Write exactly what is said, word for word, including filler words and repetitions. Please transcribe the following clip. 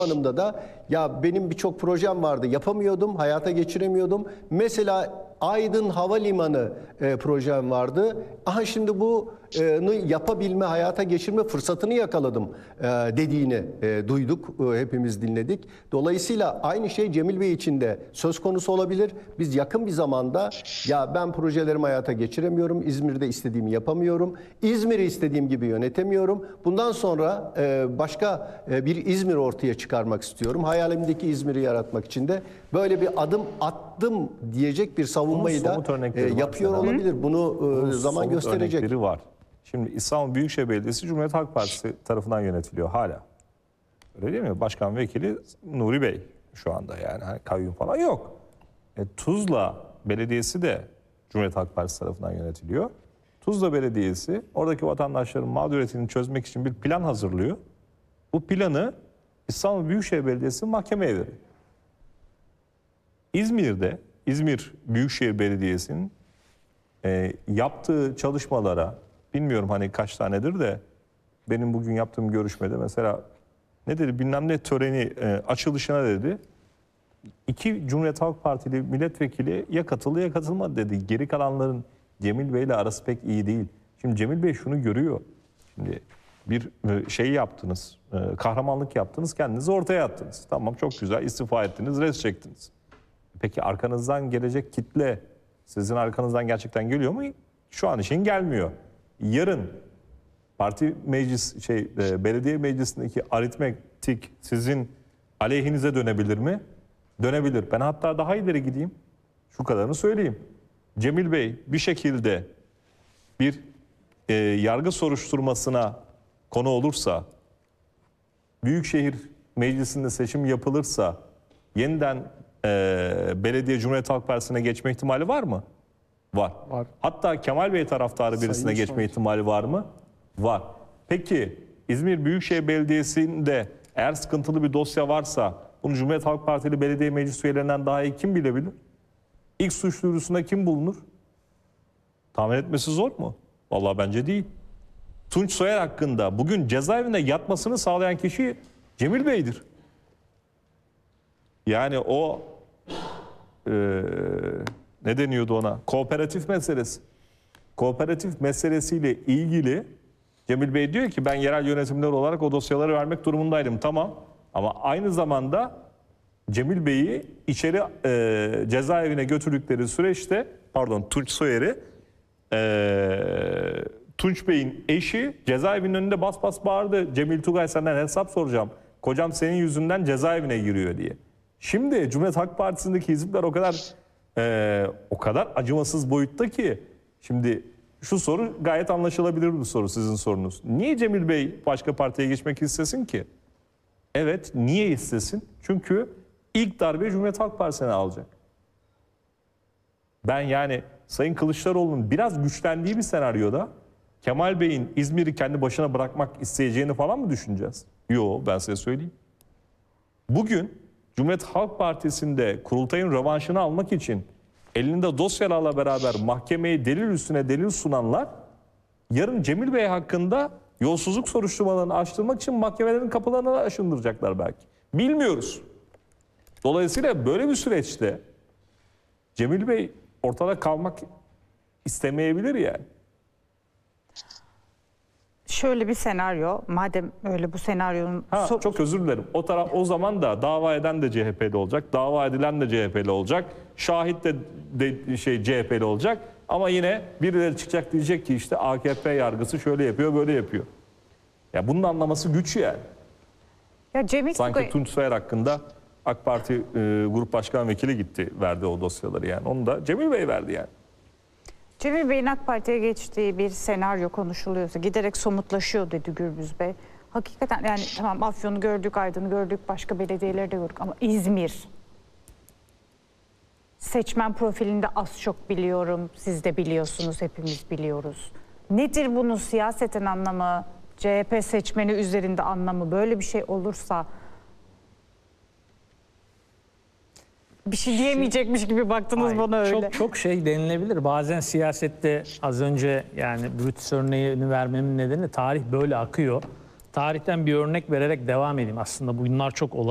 Hanım'da da ya benim birçok projem vardı, yapamıyordum, hayata geçiremiyordum. Mesela Aydın Havalimanı e, projem vardı. Aha şimdi bunu yapabilme, hayata geçirme fırsatını yakaladım e, dediğini e, duyduk, e, hepimiz dinledik. Dolayısıyla aynı şey Cemil Bey için de söz konusu olabilir. Biz yakın bir zamanda ya ben projelerimi hayata geçiremiyorum, İzmir'de istediğimi yapamıyorum, İzmir'i istediğim gibi yönetemiyorum. Bundan sonra e, başka e, bir İzmir ortaya çıkarmak istiyorum. Hayalimdeki İzmir'i yaratmak için de böyle bir adım attım diyecek bir savunmayı da e, yapıyor olabilir. Bunu e, zaman gösterecek. Örnekleri var. Şimdi İstanbul Büyükşehir Belediyesi Cumhuriyet Halk Partisi tarafından yönetiliyor hala. Öyle değil mi? Başkan vekili Nuri Bey şu anda, yani hani kayyum falan yok. E, Tuzla Belediyesi de Cumhuriyet Halk Partisi tarafından yönetiliyor. Tuzla Belediyesi oradaki vatandaşların mağduriyetini çözmek için bir plan hazırlıyor. Bu planı İstanbul Büyükşehir Belediyesi mahkemeye veriyor. İzmir'de İzmir Büyükşehir Belediyesi'nin e, yaptığı çalışmalara, bilmiyorum hani kaç tanedir de, benim bugün yaptığım görüşmede mesela ne dedi, bilmem ne töreni e, açılışına dedi, iki Cumhuriyet Halk Partili milletvekili ya katıldı ya katılmadı dedi. Geri kalanların Cemil Bey'le arası pek iyi değil. Şimdi Cemil Bey şunu görüyor. Şimdi bir şey yaptınız, kahramanlık yaptınız, kendinizi ortaya attınız. Tamam, çok güzel, istifa ettiniz, res çektiniz. Peki arkanızdan gelecek kitle sizin arkanızdan gerçekten geliyor mu? Şu an için gelmiyor. Yarın parti meclis şey belediye meclisindeki aritmetik sizin aleyhinize dönebilir mi? Dönebilir. Ben hatta daha ileri gideyim. Şu kadarını söyleyeyim. Cemil Bey bir şekilde bir e, yargı soruşturmasına konu olursa, Büyükşehir Meclisi'nde seçim yapılırsa yeniden e, belediye Cumhuriyet Halk Partisi'ne geçme ihtimali var mı? Var. Var. Hatta Kemal Bey taraftarı birisine Sayın geçme var. ihtimali var mı? Var. Peki İzmir Büyükşehir Belediyesi'nde eğer sıkıntılı bir dosya varsa bunu Cumhuriyet Halk Partili belediye meclis üyelerinden daha iyi kim bilebilir? İlk suç duyurusunda kim bulunur? Tahmin etmesi zor mu? Vallahi bence değil. Tunç Soyer hakkında bugün cezaevinde yatmasını sağlayan kişi Cemil Bey'dir. Yani o e, ne deniyordu ona? Kooperatif meselesi. Kooperatif meselesiyle ilgili Cemil Bey diyor ki ben yerel yönetimler olarak o dosyaları vermek durumundaydım. Tamam, ama aynı zamanda Cemil Bey'i içeri e, cezaevine götürdükleri süreçte, pardon Tunç Soyer'i, e, Tunç Bey'in eşi cezaevinin önünde bas bas bağırdı. Cemil Tugay senden hesap soracağım. Kocam senin yüzünden cezaevine giriyor diye. Şimdi Cumhuriyet Halk Partisi'ndeki hizipler o kadar e, o kadar acımasız boyutta ki, şimdi şu soru gayet anlaşılabilir bir soru, sizin sorunuz. Niye Cemil Bey başka partiye geçmek istesin ki? Evet, niye istesin? Çünkü ilk darbeyi Cumhuriyet Halk Partisi'ne alacak. Ben yani Sayın Kılıçdaroğlu'nun biraz güçlendiği bir senaryoda Kemal Bey'in İzmir'i kendi başına bırakmak isteyeceğini falan mı düşüneceğiz? Yok, ben size söyleyeyim. Bugün Cumhuriyet Halk Partisi'nde kurultayın rövanşını almak için elinde dosyalarla beraber mahkemeye delil üstüne delil sunanlar, yarın Cemil Bey hakkında yolsuzluk soruşturmalarını açtırmak için mahkemelerin kapılarını aşındıracaklar belki. Bilmiyoruz. Dolayısıyla böyle bir süreçte Cemil Bey ortada kalmak istemeyebilir yani. Şöyle bir senaryo, madem öyle bu senaryonun... Ha, so çok özür dilerim. O taraf o zaman da dava eden de C H P'li olacak, dava edilen de C H P'li olacak, şahit de, de şey C H P'li olacak. Ama yine birileri çıkacak, diyecek ki işte A K P yargısı şöyle yapıyor, böyle yapıyor. Ya bunun anlaması güç yani. Ya Cemil Sanki Tugay... Tunç Soyer hakkında AK Parti e, Grup Başkan Vekili gitti, verdi o dosyaları yani. Onu da Cemil Bey verdi yani. Cemil Bey'in AK Parti'ye geçtiği bir senaryo konuşuluyorsa, giderek somutlaşıyor dedi Gürbüz Bey. Hakikaten yani tamam, Afyon'u gördük, Aydın'ı gördük, başka belediyeleri de gördük ama İzmir seçmen profilinde az çok biliyorum, siz de biliyorsunuz, hepimiz biliyoruz. Nedir bunun siyaseten anlamı, C H P seçmeni üzerinde anlamı? Böyle bir şey olursa bir şey diyemeyecekmiş gibi baktınız Hayır, bana öyle. Çok çok şey denilebilir. Bazen siyasette, az önce yani Brutus örneğini vermemin nedeni tarih böyle akıyor. Tarihten bir örnek vererek devam edeyim. Aslında bunlar çok olası.